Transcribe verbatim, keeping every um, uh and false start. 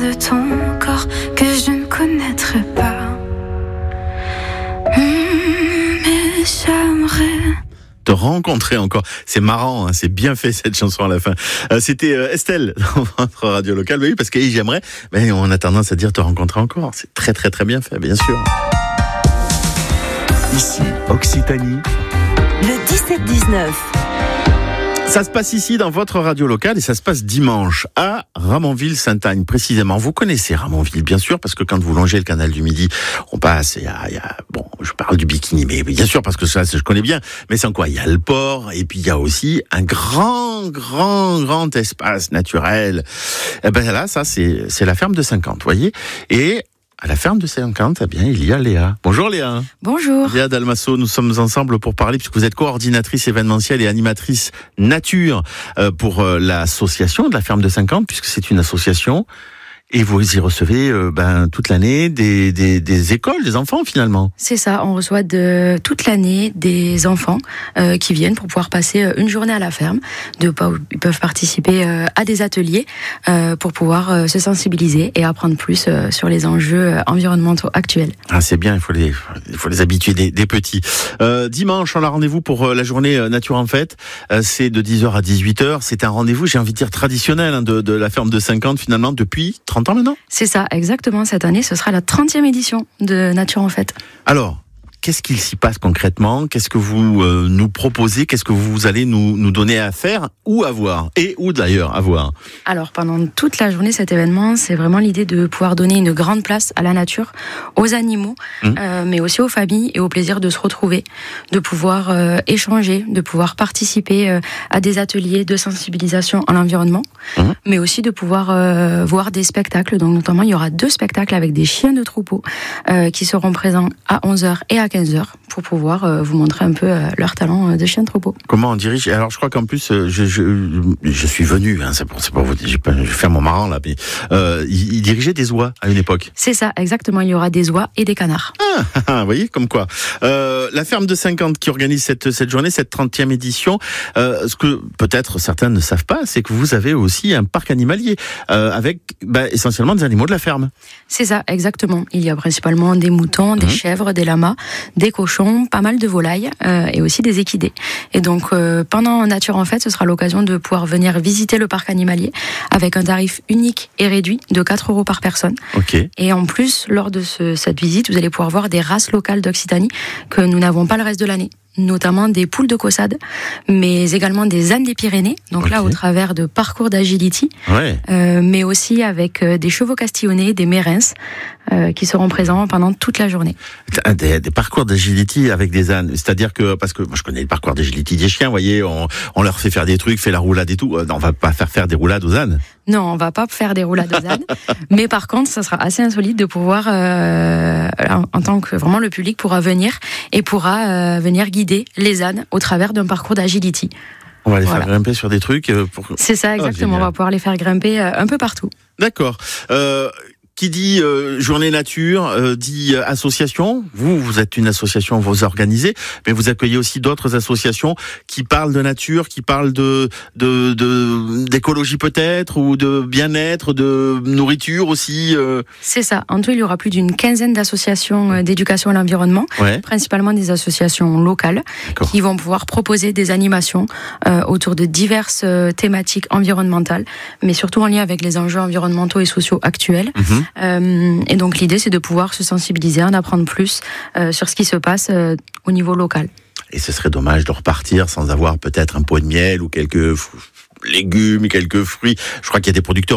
de ton corps que je ne connaîtrai pas. Mmh, mais j'aimerais te rencontrer encore. C'est marrant, hein, c'est bien fait cette chanson à la fin. Euh, c'était euh, Estelle dans votre radio locale. Oui, parce que hey, j'aimerais, mais on a tendance à dire te rencontrer encore. C'est très très très bien fait, bien sûr. Ici, Occitanie. Le dix-sept dix-neuf. Ça se passe ici dans votre radio locale et ça se passe dimanche à Ramonville-Sainte-Agne précisément. Vous connaissez Ramonville bien sûr parce que quand vous longez le canal du Midi, on passe, il y a, il y a bon, je parle du Bikini, mais bien sûr parce que ça je connais bien, mais c'est en quoi? Il y a le port et puis il y a aussi un grand, grand, grand espace naturel. Et ben là, ça c'est, c'est la ferme de cinquante, vous voyez. Et à la ferme de cinquante, eh bien, il y a Léa. Bonjour Léa. Bonjour. Léa Dalmasso, nous sommes ensemble pour parler, puisque vous êtes coordinatrice événementielle et animatrice nature euh, pour euh, l'association de la ferme de cinquante, puisque c'est une association. Et vous y recevez euh, ben, toute l'année des, des, des écoles, des enfants finalement. C'est ça, on reçoit de, toute l'année des enfants euh, qui viennent pour pouvoir passer une journée à la ferme. De, ils peuvent participer euh, à des ateliers euh, pour pouvoir euh, se sensibiliser et apprendre plus euh, sur les enjeux environnementaux actuels. Ah, c'est bien, il faut les, il faut les habituer des, des petits. Euh, dimanche, on a rendez-vous pour euh, la journée Nature en Fête. Euh, c'est de dix heures à dix-huit heures. C'est un rendez-vous, j'ai envie de dire, traditionnel hein, de, de la ferme de cinquante finalement depuis trente ans maintenant. C'est ça, exactement. Cette année, ce sera la trentième édition de Nature en Fête. Alors, qu'est-ce qu'il s'y passe concrètement? Qu'est-ce que vous euh, nous proposez? Qu'est-ce que vous allez nous, nous donner à faire ou à voir? Et où d'ailleurs à voir? Alors, pendant toute la journée, cet événement, c'est vraiment l'idée de pouvoir donner une grande place à la nature, aux animaux, mmh. euh, mais aussi aux familles et au plaisir de se retrouver, de pouvoir euh, échanger, de pouvoir participer euh, à des ateliers de sensibilisation à l'environnement, mmh. mais aussi de pouvoir euh, voir des spectacles. Donc, notamment, il y aura deux spectacles avec des chiens de troupeau euh, qui seront présents à onze heures et à quinze heures pour pouvoir euh, vous montrer un peu euh, leur talent de chien de troupeau. Comment on dirige? Alors je crois qu'en plus euh, je, je, je suis venu, hein, c'est pour, c'est pour vous dire, je vais faire mon marrant là, mais euh, il, il dirigeait des oies à une époque. C'est ça, exactement. Il y aura des oies et des canards. Ah, vous voyez, comme quoi. Euh, la ferme de cinquante qui organise cette cette journée, cette trentième édition. Euh, ce que peut-être certains ne savent pas, c'est que vous avez aussi un parc animalier euh, avec bah, essentiellement des animaux de la ferme. C'est ça, exactement. Il y a principalement des moutons, des mmh. chèvres, des lamas, des cochons, pas mal de volailles euh, et aussi des équidés. Et donc euh, pendant Nature en Fête, ce sera l'occasion de pouvoir venir visiter le parc animalier avec un tarif unique et réduit de quatre euros par personne. Okay. Et en plus, lors de ce, cette visite, vous allez pouvoir voir des races locales d'Occitanie que nous n'avons pas le reste de l'année, notamment des poules de Caussade, mais également des ânes des Pyrénées, donc okay. là au travers de parcours d'agility, ouais. euh, mais aussi avec euh, des chevaux castillonnés, des mérins, euh, qui seront présents pendant toute la journée. Des, des parcours d'agility avec des ânes, c'est-à-dire que, parce que moi je connais le parcours d'agility des chiens, vous voyez, on, on leur fait faire des trucs, fait la roulade et tout, non, on va pas faire faire des roulades aux ânes. Non, on va pas faire des roulades aux ânes, mais par contre, ça sera assez insolite de pouvoir, euh, en, en tant que vraiment le public pourra venir et pourra euh, venir guider les ânes au travers d'un parcours d'agility. On va les voilà. faire grimper sur des trucs. Pour... C'est ça, exactement. Oh, on va pouvoir les faire grimper un peu partout. D'accord. Euh... Qui dit euh, journée nature, euh, dit euh, association. Vous, vous êtes une association, vous organisez, mais vous accueillez aussi d'autres associations qui parlent de nature, qui parlent de, de, de d'écologie peut-être, ou de bien-être, de nourriture aussi. Euh. C'est ça. En tout, il y aura plus d'une quinzaine d'associations d'éducation à l'environnement, ouais. principalement des associations locales, D'accord. qui vont pouvoir proposer des animations euh, autour de diverses euh, thématiques environnementales, mais surtout en lien avec les enjeux environnementaux et sociaux actuels. Mmh. Euh, et donc l'idée, c'est de pouvoir se sensibiliser, en apprendre plus euh, sur ce qui se passe euh, au niveau local. Et ce serait dommage de repartir sans avoir peut-être un pot de miel ou quelques f- légumes, quelques fruits. Je crois qu'il y a des producteurs